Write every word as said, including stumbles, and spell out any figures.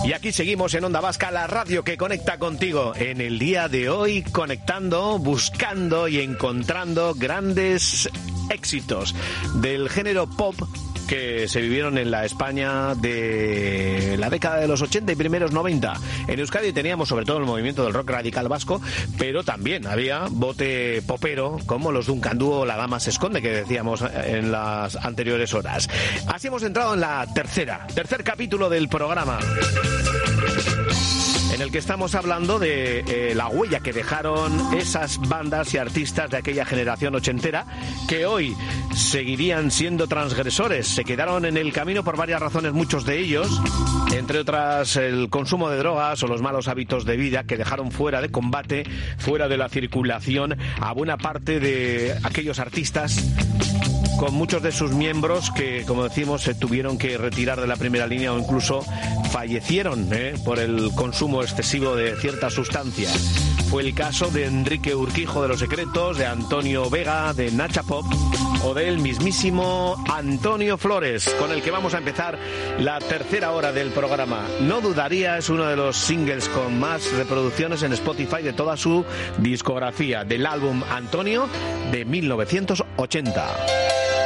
Y aquí seguimos en Onda Vasca, la radio que conecta contigo. En el día de hoy, conectando, buscando y encontrando grandes éxitos del género pop que se vivieron en la España de la década de los ochenta y primeros noventa. En Euskadi teníamos sobre todo el movimiento del rock radical vasco, pero también había bote popero como los Duncan Dúo o La Dama se esconde, que decíamos en las anteriores horas. Así hemos entrado en la tercera, tercer capítulo del programa, en el que estamos hablando de eh, la huella que dejaron esas bandas y artistas de aquella generación ochentera que hoy seguirían siendo transgresores. Se quedaron en el camino por varias razones, muchos de ellos, entre otras el consumo de drogas o los malos hábitos de vida que dejaron fuera de combate, fuera de la circulación a buena parte de aquellos artistas, con muchos de sus miembros que, como decimos, se tuvieron que retirar de la primera línea o incluso fallecieron ¿eh? por el consumo excesivo de ciertas sustancias. Fue el caso de Enrique Urquijo de Los Secretos, de Antonio Vega, de Nacha Pop o del mismísimo Antonio Flores, con el que vamos a empezar la tercera hora del programa. No dudaría, es uno de los singles con más reproducciones en Spotify de toda su discografía, del álbum Antonio de mil novecientos ochenta.